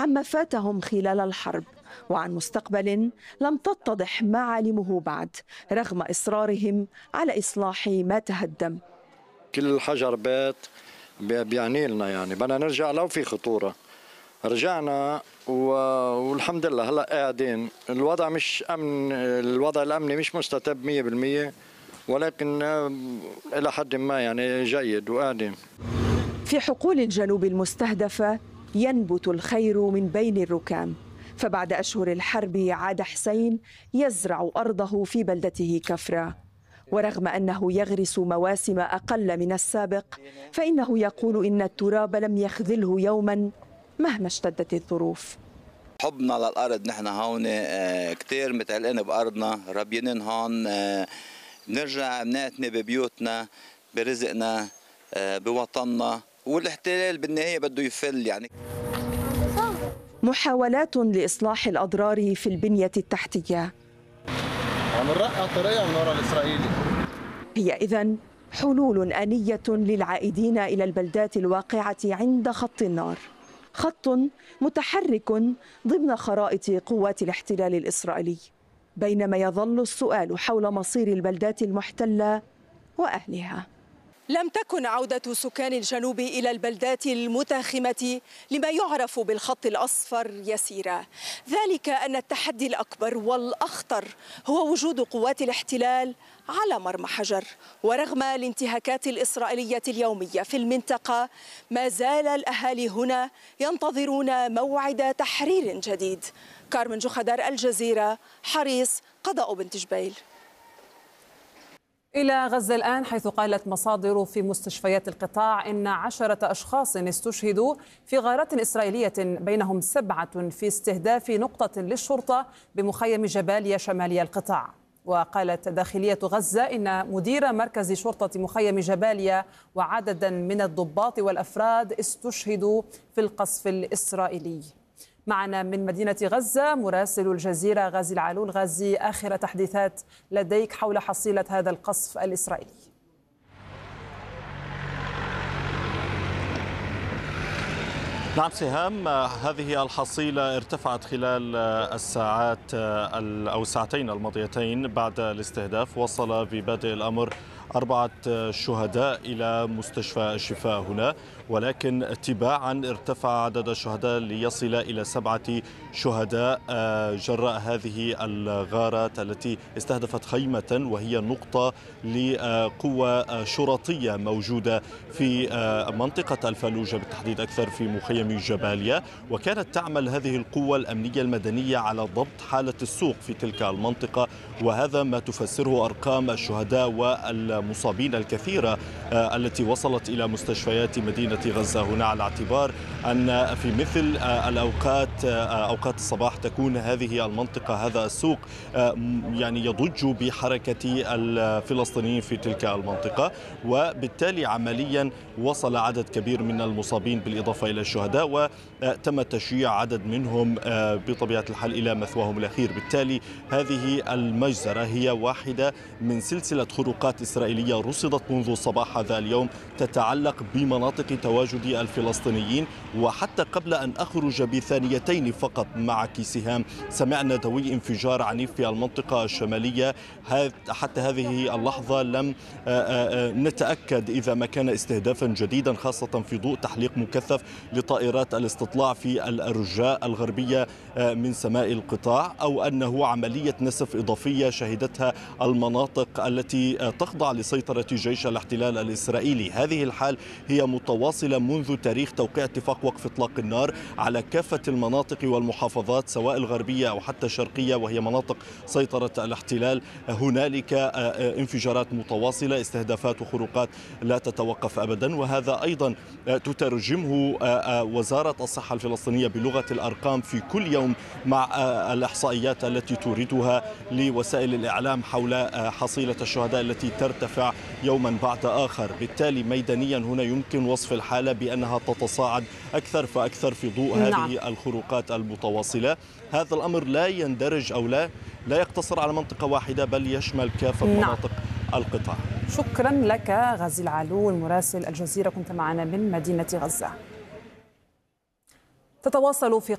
عما فاتهم خلال الحرب وعن مستقبل لم تتضح معالمه بعد رغم إصرارهم على إصلاح ما تهدم. كل حجر بيت بيعني لنا، يعني بدنا نرجع لو في خطورة. رجعنا والحمد لله هلا قاعدين. الوضع مش أمن، الوضع الأمني مش مستتب 100%، ولكن إلى حد ما يعني جيد وقاعدين. في حقول الجنوب المستهدفة ينبت الخير من بين الركام، فبعد أشهر الحرب عاد حسين يزرع أرضه في بلدته كفرة، ورغم أنه يغرس مواسم أقل من السابق فإنه يقول إن التراب لم يخذله يوما مهما اشتدت الظروف. حبنا للأرض، نحن هون كتير متعلقين بأرضنا، ربينين هون، بنرجع بنعتني ببيوتنا، برزقنا، بوطننا، والاحتلال بالنهاية بده يفل. يعني محاولات لإصلاح الأضرار في البنية التحتية عم نرقع طريقة من وراء الإسرائيلي. هي إذن حلول آنية للعائدين إلى البلدات الواقعة عند خط النار، خط متحرك ضمن خرائط قوات الاحتلال الإسرائيلي، بينما يظل السؤال حول مصير البلدات المحتلة وأهلها. لم تكن عودة سكان الجنوب إلى البلدات المتاخمة لما يعرف بالخط الأصفر يسيرة، ذلك أن التحدي الأكبر والأخطر هو وجود قوات الاحتلال على مرمى حجر. ورغم الانتهاكات الإسرائيلية اليومية في المنطقة ما زال الأهالي هنا ينتظرون موعد تحرير جديد. كارمن جوخدار، الجزيرة، حريص، قضاء بنت جبيل. إلى غزة الآن، حيث قالت مصادر في مستشفيات القطاع إن 10 أشخاص استشهدوا في غارات إسرائيلية، بينهم 7 في استهداف نقطة للشرطة بمخيم جباليا شمالي القطاع. وقالت داخلية غزة إن مدير مركز شرطة مخيم جباليا وعددا من الضباط والأفراد استشهدوا في القصف الإسرائيلي. معنا من مدينة غزة مراسل الجزيرة غازي العلول. غازي، آخر تحديثات لديك حول حصيلة هذا القصف الإسرائيلي؟ نعم سهام، هذه الحصيلة ارتفعت خلال الساعات أو الساعتين الماضيتين بعد الاستهداف. وصل في بادئ الأمر 4 شهداء إلى مستشفى الشفاء هنا، ولكن تباعا ارتفع عدد الشهداء ليصل إلى 7 شهداء جراء هذه الغارات التي استهدفت خيمة وهي نقطة لقوة شرطية موجودة في منطقة الفلوجة، بالتحديد أكثر في مخيم جباليا. وكانت تعمل هذه القوة الأمنية المدنية على ضبط حالة السوق في تلك المنطقة، وهذا ما تفسره أرقام الشهداء والمصابين الكثيرة التي وصلت إلى مستشفيات مدينة غزة هنا، على اعتبار أن في مثل الأوقات أوقات الصباح تكون هذه المنطقة، هذا السوق يعني يضج بحركة الفلسطينيين في تلك المنطقة، وبالتالي عمليا وصل عدد كبير من المصابين بالإضافة إلى الشهداء، وتم تشييع عدد منهم بطبيعة الحال إلى مثواهم الأخير. بالتالي هذه المجزرة هي واحدة من سلسلة خروقات إسرائيلية رصدت منذ صباح هذا اليوم تتعلق بمناطق تواجد الفلسطينيين. وحتى قبل أن أخرج بثانيتين فقط معك سهام سمعنا دوي انفجار عنيف في المنطقة الشمالية. حتى هذه اللحظة لم نتأكد إذا ما كان استهدافا جديدا، خاصة في ضوء تحليق مكثف لطائرات الاستطلاع في الأرجاء الغربية من سماء القطاع، أو أنه عملية نسف إضافية شهدتها المناطق التي تخضع لسيطرة جيش الاحتلال الإسرائيلي. هذه الحال هي متواصلة منذ تاريخ توقيع اتفاق وقف إطلاق النار على كافة المناطق والمحافظات سواء الغربية أو حتى الشرقية، وهي مناطق سيطرة الاحتلال. هنالك انفجارات متواصلة، استهدافات وخروقات لا تتوقف أبدا، وهذا أيضا تترجمه وزارة الصحة الفلسطينية بلغة الأرقام في كل يوم مع الإحصائيات التي توردها لوسائل الإعلام حول حصيلة الشهداء التي ترتفع يوما بعد آخر. بالتالي ميدانيا هنا يمكن وصف الحالة بأنها تتصاعد أكثر فأكثر في ضوء هذه الخروقات المتواصلة. هذا الأمر لا يندرج أو لا يقتصر على منطقة واحدة، بل يشمل كافة مناطق القطاع. شكرا لك غازي العلول مراسل الجزيرة، كنت معنا من مدينة غزة. تتواصل في